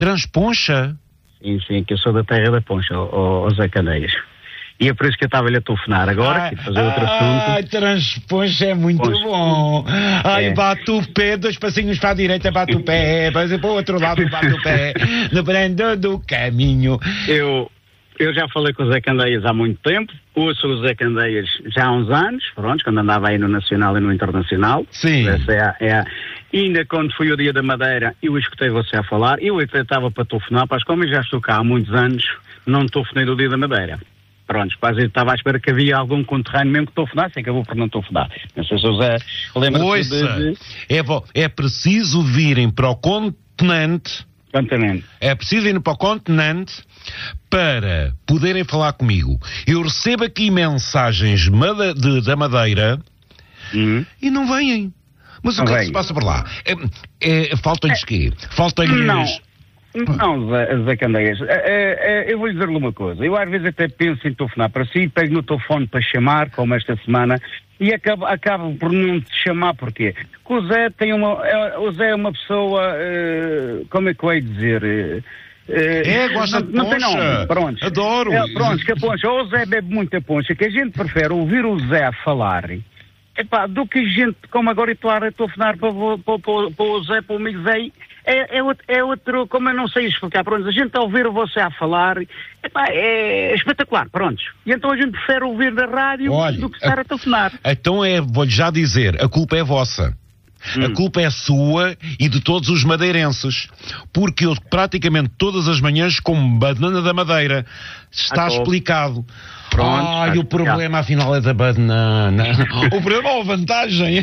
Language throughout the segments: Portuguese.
Transponcha? Sim, que eu sou da terra da Poncha, o Zé Candeias. E é por isso que eu estava-lhe a telefonar agora, que fazer outro assunto. Transponcha é muito bom. Bate o pé, 2 passinhos para a direita, bate o pé, para o outro lado, bate o pé, no brando do caminho. Eu já falei com o Zé Candeias há muito tempo, ouço o Zé Candeias já há uns anos, pronto, quando andava aí no Nacional e no Internacional. Sim. Essa ainda quando foi o Dia da Madeira, eu escutei você a falar, eu até estava para telefonar, mas como eu já estou cá há muitos anos, não telefonei do Dia da Madeira. Pronto, quase estava à espera que havia algum conterrâneo mesmo que telefonasse, acabou por não telefonar. Não sei se o Zé lembra-se de... É preciso virem para o continente. É preciso ir para o continente para poderem falar comigo. Eu recebo aqui mensagens da Madeira e não vêm. Mas o que é que se passa por lá? Falta-lhes quê? Falta-lhes... Não, Zé Candeias, eu vou dizer-lhe uma coisa. Eu às vezes até penso em telefonar para si, pego no telefone para chamar, como esta semana, e acabo por não te chamar. Porquê? Porque o Zé é uma pessoa, como é que eu ia dizer... gosta de poncha. Não tem nome, pronto. Adoro. Pronto, que a poncha, o Zé bebe muita poncha, que a gente prefere ouvir o Zé a falar... do que gente, como agora estou a telefonar para o Zé, para o amigo Zé, é outro, como eu não sei explicar, pronto, a gente a ouvir você a falar, é espetacular, pronto. E então a gente prefere ouvir na rádio do que estar a telefonar. Então vou-lhe já dizer, a culpa é vossa. A culpa é sua e de todos os madeirenses, porque eu praticamente todas as manhãs como banana da Madeira. Está explicado. Pronto, o problema afinal é da banana. O problema é a vantagem.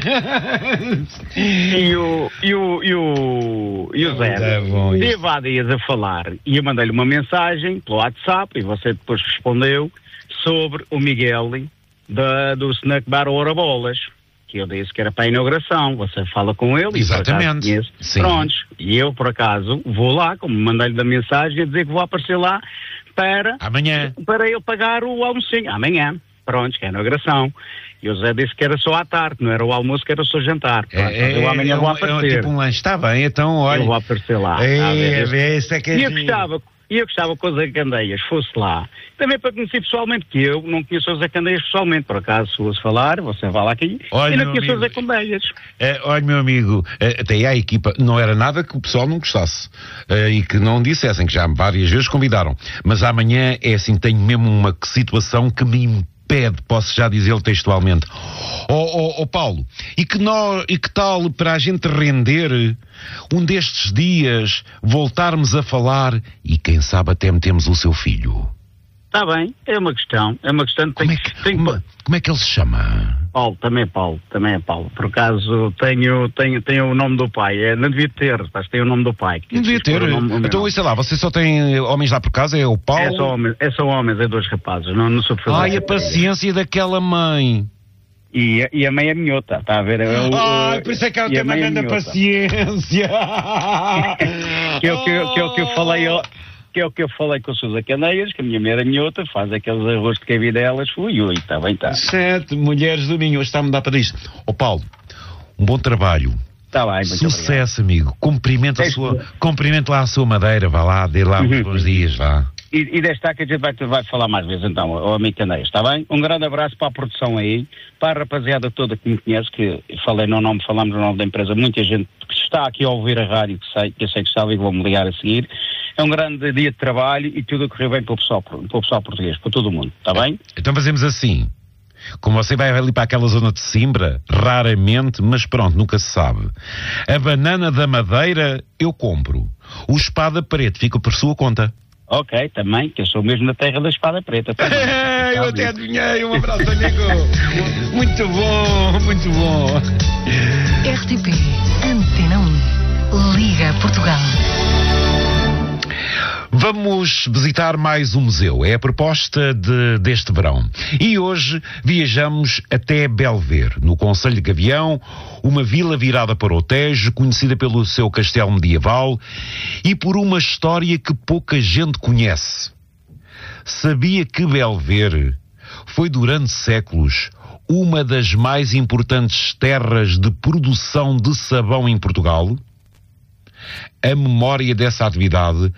E o Zé teve há dias a falar e eu mandei-lhe uma mensagem pelo WhatsApp e você depois respondeu sobre o Miguel do Snack Bar Ourabolas, que eu disse que era para a inauguração. Você fala com ele. Exatamente. E prontos. E eu, por acaso, vou lá, como mandei-lhe da mensagem, a dizer que vou aparecer lá amanhã, para ele pagar o almocinho. Amanhã. Pronto, que é a inauguração. E o Zé disse que era só à tarde, não era o almoço, que era só jantar. Pronto, eu amanhã vou aparecer. Tipo um lanche, está bem, então olha. Eu vou aparecer lá. E eu gostava que o Zé Candeias fosse lá, também para conhecer pessoalmente, que eu não conheço o Zé Candeias pessoalmente, por acaso, se fosse falar, você vai lá aqui, olha, e não conheço o Zé Candeias. Olha, meu amigo, até a equipa, não era nada que o pessoal não gostasse, e que não dissessem, que já várias vezes convidaram, mas amanhã é assim, tenho mesmo uma situação que me impede, posso já dizê-lo textualmente. Paulo, e que tal para a gente render um destes dias, voltarmos a falar e quem sabe até metemos o seu filho? Está bem, é uma questão como é que ele se chama? Paulo, também é Paulo. Por acaso tenho o nome do pai, não devia ter, mas tem o nome do pai. Não devia ter? Então, sei lá, você só tem homens lá por casa, é o Paulo? É só homens, é 2 rapazes, não sou professor. Ai, a paciência daquela mãe. E a mãe é minhota, está a ver? Por isso é que ela tem uma grande paciência. que é o que eu falei... Que é o que eu falei com o Sousa Candeias, que a minha mulher é minhota, faz aqueles arroz de cabidelas, está bem, está. 7 mulheres do Minho, hoje está a mudar para isto. Paulo, um bom trabalho. Está bem, muito sucesso, obrigado. Amigo. Cumprimento lá a sua Madeira, vá lá, dê lá uns bons dias, vá. E desta que a gente vai falar mais vezes então, o amigo Candeias, está bem? Um grande abraço para a produção aí, para a rapaziada toda que me conhece, que falamos no nome da empresa, muita gente que está aqui a ouvir a rádio, que eu sei que sabe e vou-me ligar a seguir. É um grande dia de trabalho e tudo a correr bem para o pessoal português, para todo o mundo, está bem? Então fazemos assim, como você vai ali para aquela zona de Simbra, raramente, mas pronto, nunca se sabe. A banana da Madeira eu compro, o espada preta fica por sua conta. Ok, também, que eu sou mesmo na terra da espada preta. Eu até adivinhei, um abraço, amigo. Muito bom, muito bom. RTP, Antena 1, Liga Portugal. Vamos visitar mais um museu, é a proposta deste verão. E hoje viajamos até Belver, no concelho de Gavião, uma vila virada para o Tejo, conhecida pelo seu castelo medieval e por uma história que pouca gente conhece. Sabia que Belver foi durante séculos uma das mais importantes terras de produção de sabão em Portugal? a memória dessa atividade